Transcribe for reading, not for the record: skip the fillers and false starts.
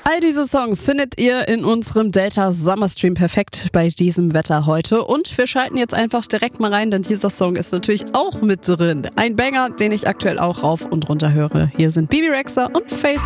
All diese Songs findet ihr in unserem Delta Sommerstream perfekt bei diesem Wetter heute. Und wir schalten jetzt einfach direkt mal rein, denn dieser Song ist natürlich auch mit drin. Ein Banger, den ich aktuell auch rauf und runter höre. Hier sind Bibi Rexha und Face.